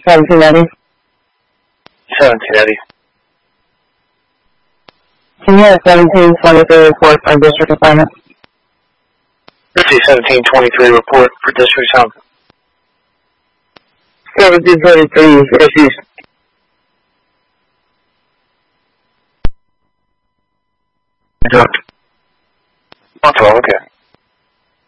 1780. 1780. Can you have 1723 report for district assignment? Receive 1723 report for district assignment. 1723 received. Okay.